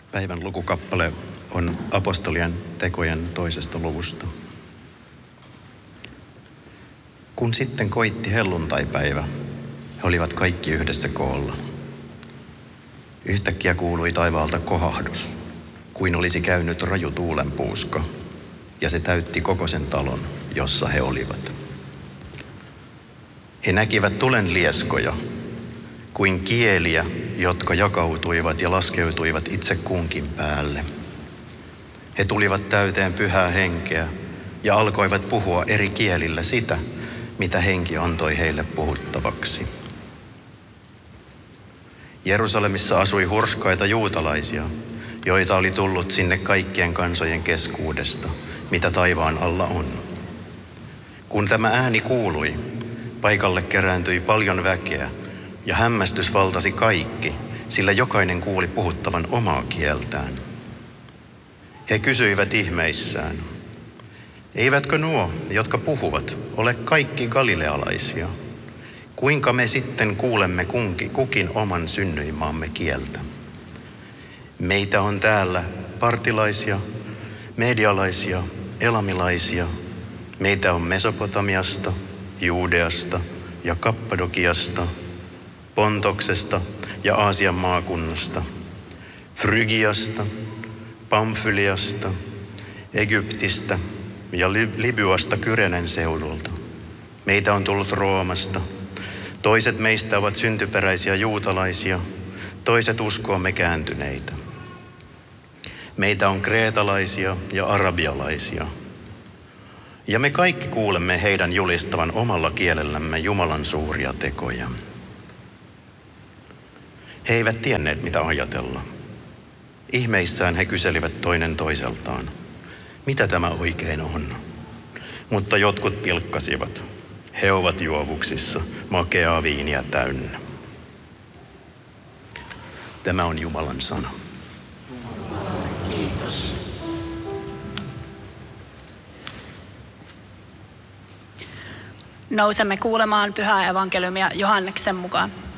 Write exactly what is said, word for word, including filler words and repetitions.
Päivän lukukappale on apostolien tekojen toisesta luvusta. Kun sitten koitti helluntaipäivä, he olivat kaikki yhdessä koolla. Yhtäkkiä kuului taivaalta kohahdus, kuin olisi käynyt raju tuulenpuuska, ja se täytti koko sen talon, jossa he olivat. He näkivät tulen lieskoja, kuin kieliä, jotka jakautuivat ja laskeutuivat itse kunkin päälle. He tulivat täyteen pyhää henkeä ja alkoivat puhua eri kielillä sitä, mitä henki antoi heille puhuttavaksi. Jerusalemissa asui hurskaita juutalaisia, joita oli tullut sinne kaikkien kansojen keskuudesta, mitä taivaan alla on. Kun tämä ääni kuului, paikalle kerääntyi paljon väkeä, ja hämmästys valtasi kaikki, sillä jokainen kuuli puhuttavan omaa kieltään. He kysyivät ihmeissään, eivätkö nuo, jotka puhuvat, ole kaikki galilealaisia? Kuinka me sitten kuulemme kunki, kukin oman synnyinmaamme kieltä? Meitä on täällä partilaisia, medialaisia, elamilaisia. Meitä on Mesopotamiasta, Juudeasta ja Kappadokiasta, Pontoksesta ja Aasian maakunnasta, Frygiasta, Pamfyliasta, Egyptistä ja Libyasta Kyrenen seudulta. Meitä on tullut Roomasta. Toiset meistä ovat syntyperäisiä juutalaisia, toiset uskoomme kääntyneitä. Meitä on kreetalaisia ja arabialaisia. Ja me kaikki kuulemme heidän julistavan omalla kielellämme Jumalan suuria tekoja. He eivät tienneet, mitä ajatella. Ihmeissään he kyselivät toinen toiseltaan, mitä tämä oikein on. Mutta jotkut pilkkasivat. He ovat juovuksissa, makeaa viiniä täynnä. Tämä on Jumalan sana. Kiitos. Nousemme kuulemaan pyhää evankeliumia Johanneksen mukaan.